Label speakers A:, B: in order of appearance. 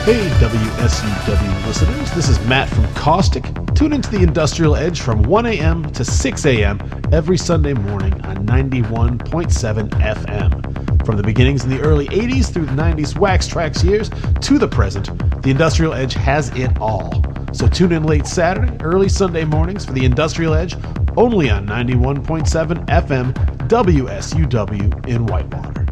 A: Hey, WSUW listeners, this is Matt from Caustic. Tune into the Industrial Edge from 1 a.m. to 6 a.m. every Sunday morning on 91.7 FM. From the beginnings in the early 80s through the 90s Wax Trax years to the present, the Industrial Edge has it all. So tune in late Saturday, early Sunday mornings for the Industrial Edge, only on 91.7 FM WSUW in Whitewater.